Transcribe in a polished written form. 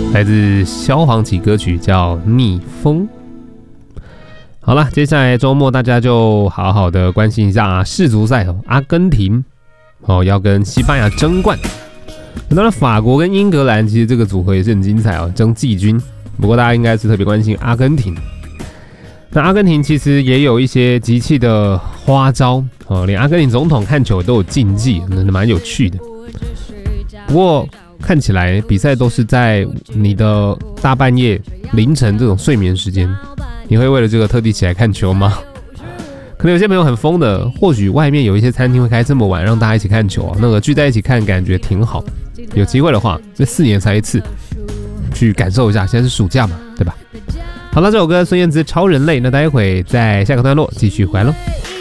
来自萧煌奇歌曲叫《逆风》。好了，接下来周末大家就好好的关心一下世足赛阿根廷要跟西班牙争冠。当然，法国跟英格兰其实这个组合也是很精彩争季军。不过大家应该是特别关心阿根廷。那阿根廷其实也有一些集气的花招连阿根廷总统看球都有禁忌，蛮有趣的。不过看起来比赛都是在你的大半夜、凌晨这种睡眠时间，你会为了这个特地起来看球吗？可能有些朋友很疯的，或许外面有一些餐厅会开这么晚，让大家一起看球那个聚在一起看，感觉挺好。有机会的话，这4年才一次，去感受一下。现在是暑假嘛，对吧？好了，这首歌孙燕姿《超人类》，那待会在下个段落继续回来咯。